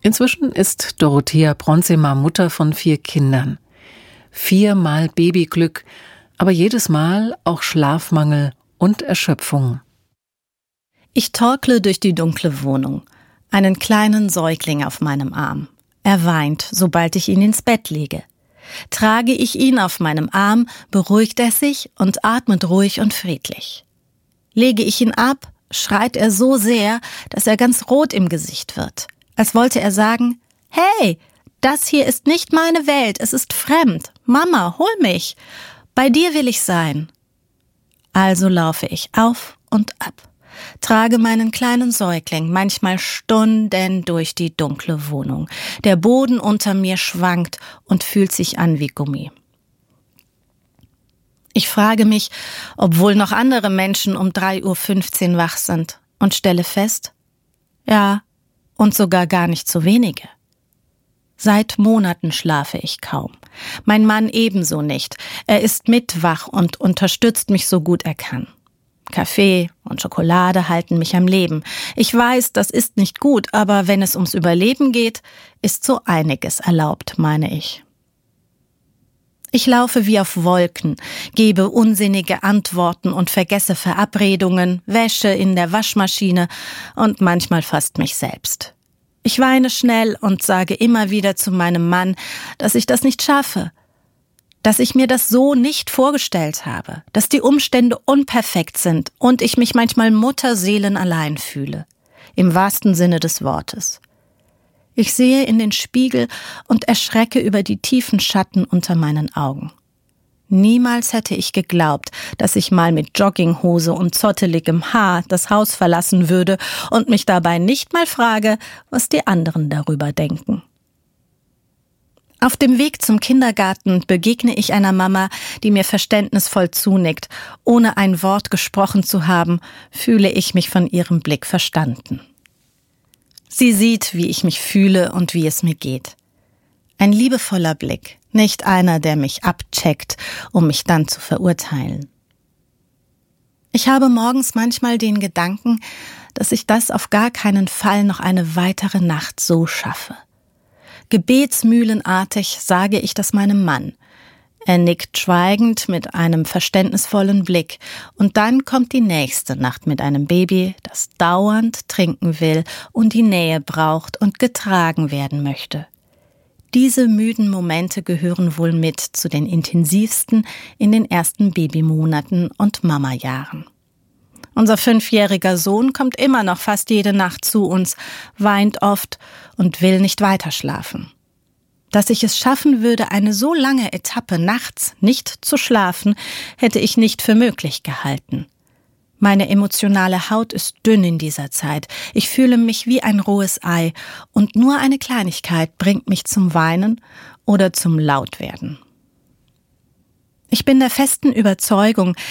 Inzwischen ist Dorothea Bronzemer Mutter von 4 Kindern. 4-mal Babyglück, aber jedes Mal auch Schlafmangel und Erschöpfung. Ich torkle durch die dunkle Wohnung, einen kleinen Säugling auf meinem Arm. Er weint, sobald ich ihn ins Bett lege. Trage ich ihn auf meinem Arm, beruhigt er sich und atmet ruhig und friedlich. Lege ich ihn ab, schreit er so sehr, dass er ganz rot im Gesicht wird. Als wollte er sagen, »Hey, das hier ist nicht meine Welt, es ist fremd. Mama, hol mich. Bei dir will ich sein.« Also laufe ich auf und ab, trage meinen kleinen Säugling manchmal Stunden durch die dunkle Wohnung. Der Boden unter mir schwankt und fühlt sich an wie Gummi. Ich frage mich, ob wohl noch andere Menschen um 3:15 Uhr wach sind und stelle fest, ja, und sogar gar nicht so wenige. Seit Monaten schlafe ich kaum. Mein Mann ebenso nicht. Er ist mitwach und unterstützt mich so gut er kann. Kaffee und Schokolade halten mich am Leben. Ich weiß, das ist nicht gut, aber wenn es ums Überleben geht, ist so einiges erlaubt, meine ich. Ich laufe wie auf Wolken, gebe unsinnige Antworten und vergesse Verabredungen, Wäsche in der Waschmaschine und manchmal fast mich selbst. Ich weine schnell und sage immer wieder zu meinem Mann, dass ich das nicht schaffe, dass ich mir das so nicht vorgestellt habe, dass die Umstände unperfekt sind und ich mich manchmal mutterseelenallein fühle, im wahrsten Sinne des Wortes. Ich sehe in den Spiegel und erschrecke über die tiefen Schatten unter meinen Augen. Niemals hätte ich geglaubt, dass ich mal mit Jogginghose und zotteligem Haar das Haus verlassen würde und mich dabei nicht mal frage, was die anderen darüber denken. Auf dem Weg zum Kindergarten begegne ich einer Mama, die mir verständnisvoll zunickt. Ohne ein Wort gesprochen zu haben, fühle ich mich von ihrem Blick verstanden. Sie sieht, wie ich mich fühle und wie es mir geht. Ein liebevoller Blick, nicht einer, der mich abcheckt, um mich dann zu verurteilen. Ich habe morgens manchmal den Gedanken, dass ich das auf gar keinen Fall noch eine weitere Nacht so schaffe. Gebetsmühlenartig sage ich das meinem Mann. Er nickt schweigend mit einem verständnisvollen Blick und dann kommt die nächste Nacht mit einem Baby, das dauernd trinken will und die Nähe braucht und getragen werden möchte. Diese müden Momente gehören wohl mit zu den intensivsten in den ersten Babymonaten und Mamajahren. Unser 5-jähriger Sohn kommt immer noch fast jede Nacht zu uns, weint oft und will nicht weiterschlafen. Dass ich es schaffen würde, eine so lange Etappe nachts nicht zu schlafen, hätte ich nicht für möglich gehalten. Meine emotionale Haut ist dünn in dieser Zeit. Ich fühle mich wie ein rohes Ei und nur eine Kleinigkeit bringt mich zum Weinen oder zum Lautwerden. Ich bin der festen Überzeugung,